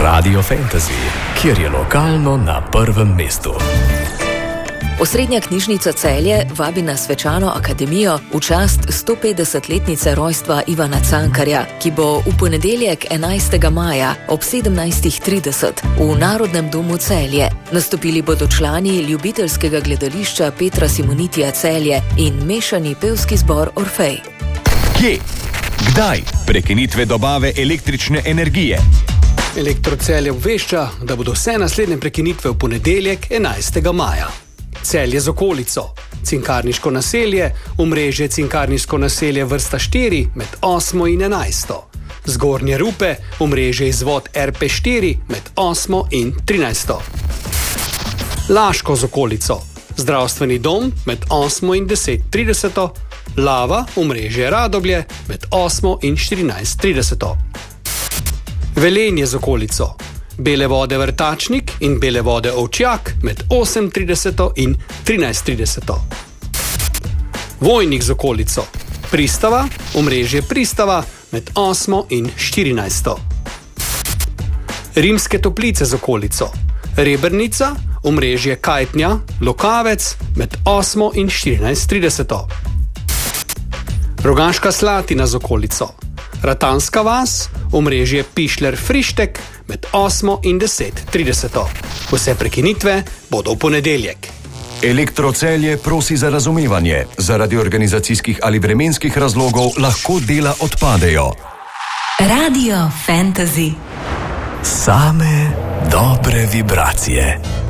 Radio Fantasy, kjer je lokalno na prvem mestu. Osrednja knjižnica Celje vabi na svečano akademijo v čast 150-letnice rojstva Ivana Cankarja, ki bo v ponedeljek 11. maja ob 17:30 v Narodnem domu Celje. Nastopili bodo člani ljubiteljskega gledališča Petra Simonitija Celje in mešani pevski zbor Orfej. Kje? Kdaj? Prekinitve dobave električne energije. Elektro Celje obvešča, da bodo vse naslednje prekinitve v ponedeljek 11. maja. Celje z okolico, Cinkarniško naselje, omrežje Cinkarniško naselje vrsta 4 med 8. in 11. Zgornje Rupe, omrežje izvod RP4 med 8. in 13. Laško z okolico, zdravstveni dom med 8. in 10:30. Lava, omrežje Radoblje med 8. in 14:30. Velenje z okolico, Bele vode Vrtačnik in Bele vode Ovčjak med 8:30 in 13:30. Vojnik z okolico, Pristava, omrežje Pristava med 8. in 14. Rimske Toplice z okolico, Rebernica, omrežje Kajtnja, Lokavec med 8. in 14:30. Rogaška Slatina z okolico, Ratanska vas, omrežje Pišler-Frištek med 8. in 10:30. Vse prekinitve bodo v ponedeljek. Elektro Celje prosi za razumevanje. Zaradi organizacijskih ali vremenskih razlogov lahko dela odpadejo. Radio Fantasy. Same dobre vibracije.